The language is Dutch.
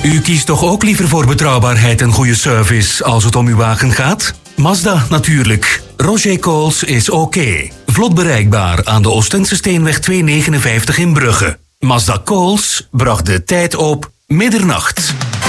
U kiest toch ook liever voor betrouwbaarheid en goede service als het om uw wagen gaat? Mazda natuurlijk. Roger Coles is oké. Vlot bereikbaar aan de Oostense Steenweg 259 in Brugge. Mazda Coles bracht de tijd op middernacht.